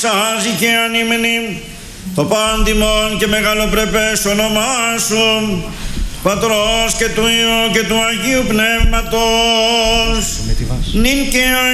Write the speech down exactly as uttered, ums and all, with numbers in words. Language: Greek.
Σάζει και ανήμνη το πάντιμον και μεγαλοπρεπές όνομά σου, Πατρός και του Υιού και του Αγίου Πνεύματος, νυν και